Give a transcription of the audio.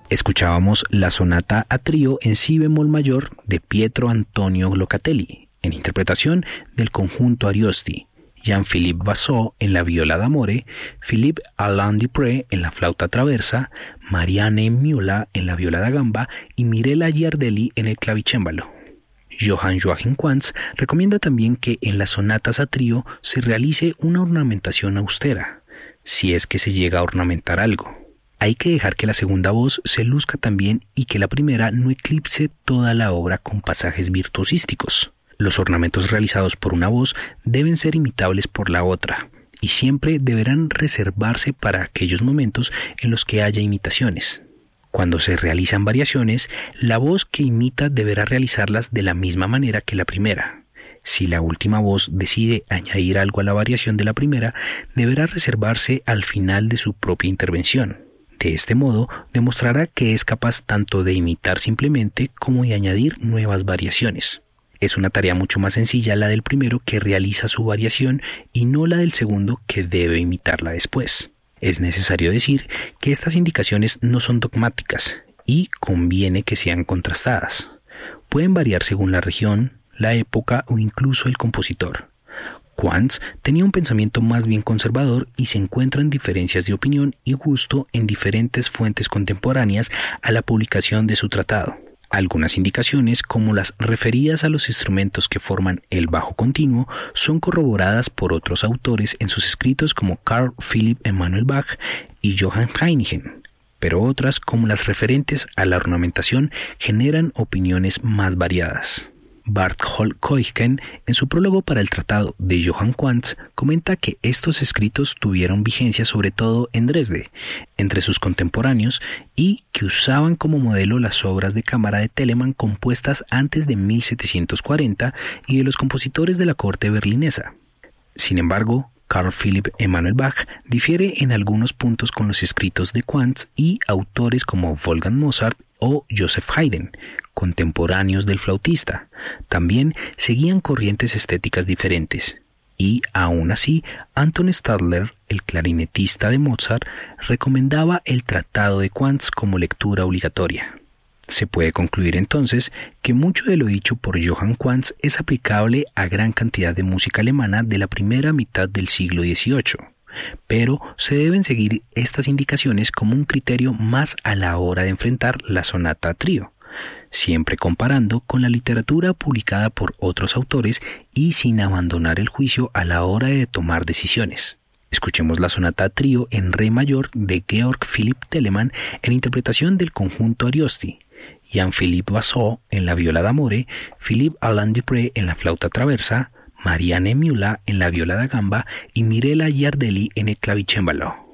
Escuchábamos la sonata a trío en si bemol mayor de Pietro Antonio Locatelli, en interpretación del conjunto Ariosti, Jean-Philippe Vassaux en la viola d'amore, Philippe Alain Dupré en la flauta traversa, Marianne Miola en la viola da gamba y Mirella Giardelli en el clavicémbalo. Johann Joachim Quantz recomienda también que en las sonatas a trío se realice una ornamentación austera, si es que se llega a ornamentar algo. Hay que dejar que la segunda voz se luzca también y que la primera no eclipse toda la obra con pasajes virtuosísticos. Los ornamentos realizados por una voz deben ser imitables por la otra y siempre deberán reservarse para aquellos momentos en los que haya imitaciones. Cuando se realizan variaciones, la voz que imita deberá realizarlas de la misma manera que la primera. Si la última voz decide añadir algo a la variación de la primera, deberá reservarse al final de su propia intervención. De este modo, demostrará que es capaz tanto de imitar simplemente como de añadir nuevas variaciones. Es una tarea mucho más sencilla la del primero que realiza su variación y no la del segundo que debe imitarla después. Es necesario decir que estas indicaciones no son dogmáticas y conviene que sean contrastadas. Pueden variar según la región, la época o incluso el compositor. Quantz tenía un pensamiento más bien conservador y se encuentran diferencias de opinión y gusto en diferentes fuentes contemporáneas a la publicación de su tratado. Algunas indicaciones, como las referidas a los instrumentos que forman el bajo continuo, son corroboradas por otros autores en sus escritos como Carl Philipp Emanuel Bach y Johann Heinichen, pero otras, como las referentes a la ornamentación, generan opiniones más variadas. Barthold Keuken, en su prólogo para el tratado de Johann Quantz, comenta que estos escritos tuvieron vigencia sobre todo en Dresde, entre sus contemporáneos, y que usaban como modelo las obras de cámara de Telemann compuestas antes de 1740 y de los compositores de la corte berlinesa. Sin embargo, Carl Philipp Emanuel Bach difiere en algunos puntos con los escritos de Quantz y autores como Wolfgang Mozart o Joseph Haydn, contemporáneos del flautista. También seguían corrientes estéticas diferentes. Y, aún así, Anton Stadler, el clarinetista de Mozart, recomendaba el tratado de Quantz como lectura obligatoria. Se puede concluir entonces que mucho de lo dicho por Johann Quantz es aplicable a gran cantidad de música alemana de la primera mitad del siglo XVIII, pero se deben seguir estas indicaciones como un criterio más a la hora de enfrentar la sonata a trío, siempre comparando con la literatura publicada por otros autores y sin abandonar el juicio a la hora de tomar decisiones. Escuchemos la sonata a trío en re mayor de Georg Philipp Telemann en interpretación del conjunto Ariosti, Jean-Philippe Vassaux en la viola d'amore, Philippe Alain Dupré en la flauta traversa, Marianne Miola en la viola da gamba y Mirella Giardelli en el clavicémbalo.